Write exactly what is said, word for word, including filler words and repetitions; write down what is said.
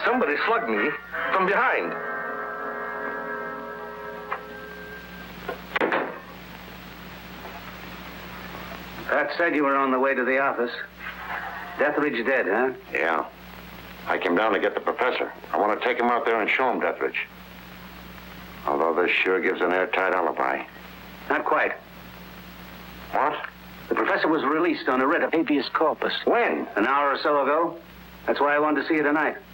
Somebody slugged me from behind. Pat said you were on the way to the office. Deathridge dead, huh? Yeah. I came down to get the professor. I want to take him out there and show him Deathridge. Although this sure gives an airtight alibi. Not quite. What? The professor was released on a writ of habeas corpus. When? An hour or so ago. That's why I wanted to see you tonight.